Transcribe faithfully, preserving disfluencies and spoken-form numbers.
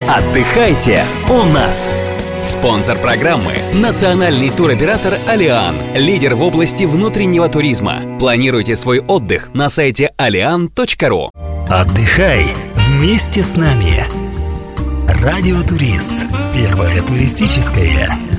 Отдыхайте у нас. Спонсор программы – национальный туроператор «Алиан», лидер в области внутреннего туризма. Планируйте свой отдых на сайте алиан точка ру. Отдыхай вместе с нами. Радиотурист. Первое туристическое